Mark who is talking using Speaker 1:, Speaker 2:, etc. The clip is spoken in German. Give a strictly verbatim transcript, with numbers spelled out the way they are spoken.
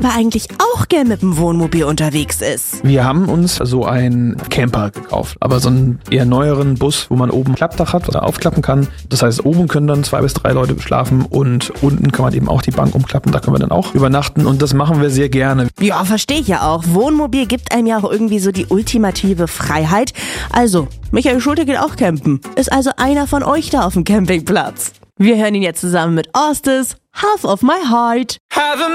Speaker 1: aber eigentlich auch gern mit dem Wohnmobil unterwegs ist.
Speaker 2: Wir haben uns so einen Camper gekauft, aber so einen eher neueren Bus, wo man oben Klappdach hat oder aufklappen kann. Das heißt, oben können dann zwei bis drei Leute schlafen und unten kann man eben auch die Bank umklappen, da können wir dann auch übernachten und das machen wir sehr gerne.
Speaker 1: Ja, verstehe ich ja auch. Wohnmobil gibt einem ja auch irgendwie so die ultimative Freiheit. Also, Michael Schulte geht auch campen. Ist also einer von euch da auf dem Campingplatz. Wir hören ihn jetzt zusammen mit Ostis, Half of My Heart.